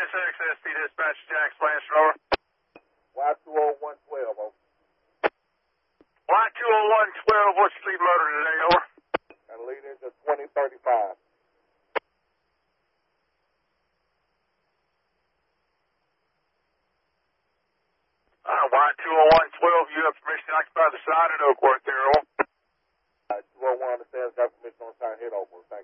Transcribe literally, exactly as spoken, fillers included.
X X S P dispatch, Jack's Lancer, over. Y two oh one twelve, over. Y two oh one twelve, what's your lead motor today, over? And lead into twenty thirty-five. Uh, Y two oh one twelve, you have permission to occupy the side at Oakworth there, over. Uh, two oh one understands got permission on site, hit over.